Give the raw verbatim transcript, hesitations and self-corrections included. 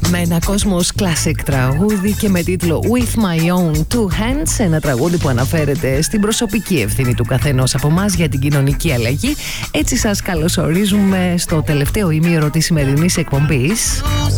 Με ένα Cosmos Classic τραγούδι και με τίτλο With My Own Two Hands, ένα τραγούδι που αναφέρεται στην προσωπική ευθύνη του καθενός από εμάς για την κοινωνική αλλαγή. Έτσι σας καλωσορίζουμε στο τελευταίο ημίωρο της σημερινής εκπομπής.